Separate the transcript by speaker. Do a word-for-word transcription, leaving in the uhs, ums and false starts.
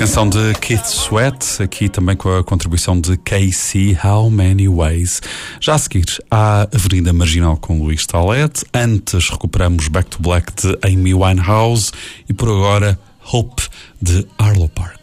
Speaker 1: canção de Keith Sweat, aqui também com a contribuição de K C, How Many Ways. Já a seguir, há Avenida Marginal com Luís Talete. Antes, recuperamos Back to Black de Amy Winehouse. E por agora, Hope de Arlo Parks.